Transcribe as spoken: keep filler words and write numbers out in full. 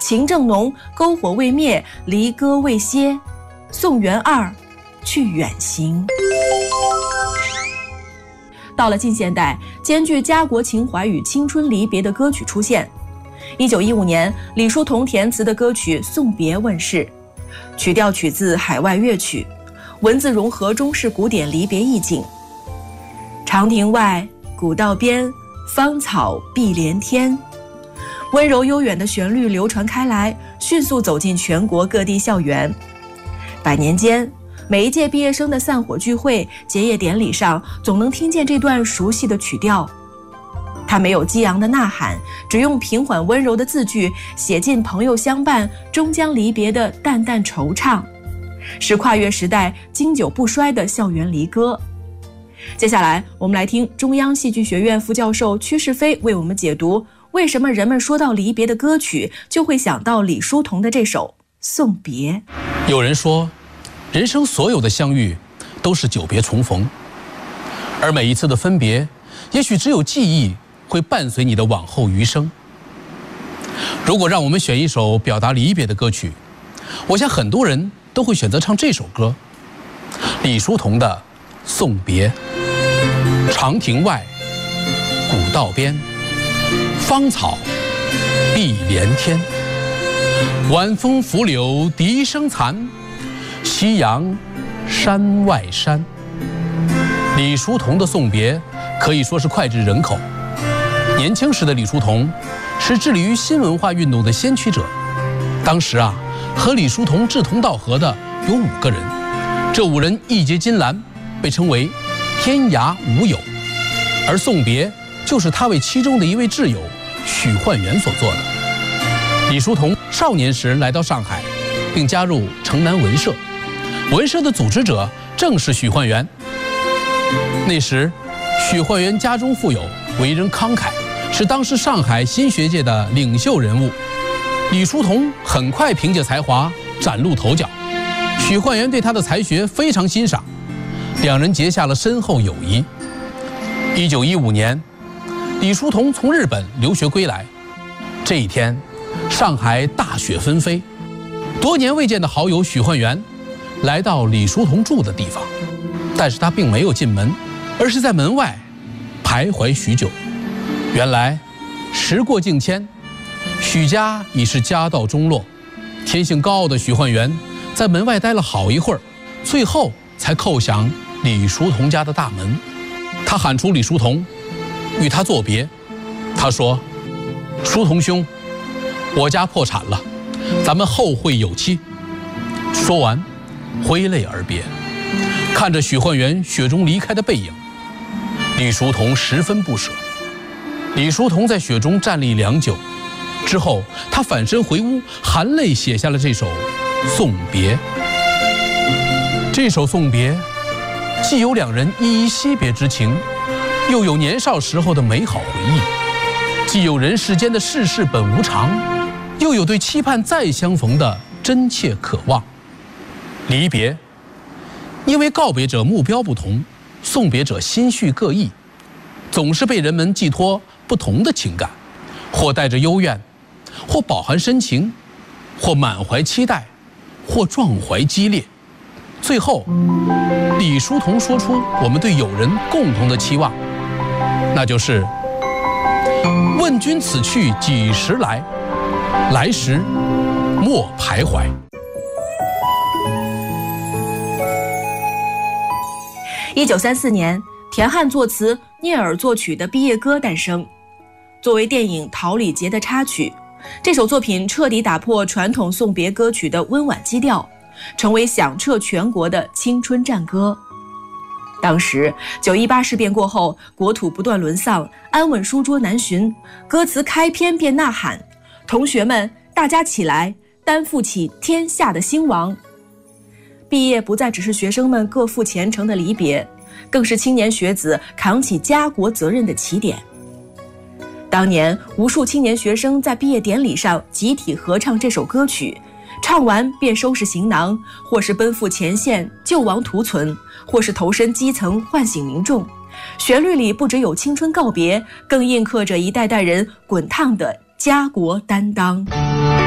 情正浓，篝火未灭，离歌未歇。送元二，去远行。到了近现代，兼具家国情怀与青春离别的歌曲出现。一九一五年，李叔同填词的歌曲《送别》问世，曲调取自海外乐曲，文字融合中式古典离别意境。长亭外，古道边，芳草碧连天。温柔悠远的旋律流传开来，迅速走进全国各地校园。百年间，每一届毕业生的散伙聚会、结业典礼上，总能听见这段熟悉的曲调。它没有激昂的呐喊，只用平缓温柔的字句，写尽朋友相伴、终将离别的淡淡惆怅，是跨越时代、经久不衰的校园离歌。接下来，我们来听中央戏剧学院副教授曲世飞为我们解读，为什么人们说到离别的歌曲，就会想到李叔同的这首《送别》。 有人说，人生所有的相遇都是久别重逢，而每一次的分别，也许只有记忆会伴随你的往后余生。如果让我们选一首表达离别的歌曲，我想很多人都会选择唱这首歌，李叔同的《送别》。长亭外，古道边，芳草碧连天。晚风拂柳笛声残，夕阳山外山。李叔同的送别可以说是脍炙人口。年轻时的李叔同是致力于新文化运动的先驱者。当时啊，和李叔同志同道合的有五个人，这五人义结金兰，被称为天涯五友。而送别就是他为其中的一位挚友许焕元所做的。李叔同少年时来到上海，并加入城南文社，文社的组织者正是许焕元。那时许焕元家中富有，为人慷慨，是当时上海新学界的领袖人物。李叔同很快凭借才华崭露头角，许焕元对他的才学非常欣赏，两人结下了深厚友谊。一九一五年，李叔同从日本留学归来。这一天，上海大雪纷飞，多年未见的好友许焕元来到李叔同住的地方，但是他并没有进门，而是在门外徘徊许久。原来时过境迁，许家已是家道中落，天性高傲的许焕元在门外待了好一会儿，最后才叩响李叔同家的大门。他喊出李叔同，与他作别。他说：叔同兄，我家破产了，咱们后会有期。说完挥泪而别。看着许焕元雪中离开的背影，李叔同十分不舍。李叔同在雪中站立良久，之后他返身回屋，含泪写下了这首《送别》。这首《送别》既有两人依依惜别之情，又有年少时候的美好回忆，既有人世间的世事本无常，又有对期盼再相逢的真切渴望。离别，因为告别者目标不同，送别者心绪各异，总是被人们寄托不同的情感，或带着幽怨，或饱含深情，或满怀期待，或壮怀激烈。最后，李叔同说出我们对友人共同的期望，那就是问君此去几时来，来时莫徘徊。 一九三四年，田汉作词，聂耳作曲的毕业歌诞生。作为电影《桃李节》的插曲，这首作品彻底打破传统送别歌曲的温婉基调，成为响彻全国的青春战歌。当时九一八事变过后，国土不断沦丧，安稳书桌难寻，歌词开篇便呐喊：同学们，大家起来，担负起天下的兴亡。毕业不再只是学生们各赴前程的离别，更是青年学子扛起家国责任的起点。当年无数青年学生在毕业典礼上集体合唱这首歌曲，唱完便收拾行囊，或是奔赴前线救亡图存，或是投身基层唤醒民众。旋律里不只有青春告别，更印刻着一代代人滚烫的家国担当。